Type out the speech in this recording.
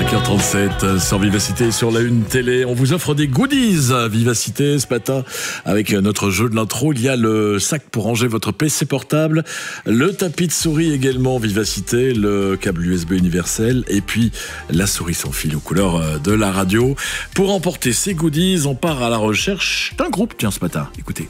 5h37 sur Vivacité, sur la Une Télé. On vous offre des goodies à Vivacité ce matin avec notre jeu de l'intro. Il y a le sac pour ranger votre PC portable, le tapis de souris également Vivacité, le câble USB universel et puis la souris sans fil aux couleurs de la radio. Pour emporter ces goodies, on part à la recherche d'un groupe. Tiens, ce matin, écoutez.